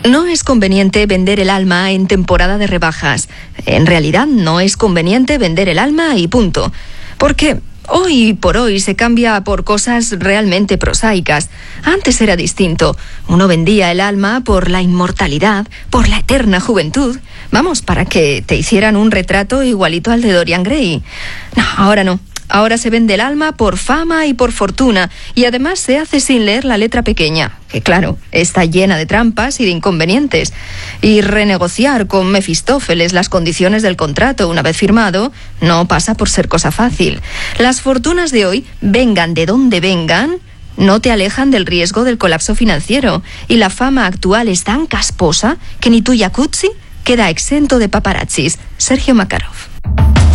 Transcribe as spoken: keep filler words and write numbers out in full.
No es conveniente vender el alma en temporada de rebajas. En realidad no es conveniente vender el alma y punto. Porque hoy por hoy se cambia por cosas realmente prosaicas. Antes era distinto. Uno vendía el alma por la inmortalidad, por la eterna juventud. Vamos, para que te hicieran un retrato igualito al de Dorian Gray. No, ahora no. Ahora se vende el alma por fama y por fortuna, y además se hace sin leer la letra pequeña, que claro, está llena de trampas y de inconvenientes. Y renegociar con Mefistófeles las condiciones del contrato una vez firmado no pasa por ser cosa fácil. Las fortunas de hoy, vengan de donde vengan, no te alejan del riesgo del colapso financiero, y la fama actual es tan casposa que ni tu jacuzzi queda exento de paparazzis. Sergio Makarov.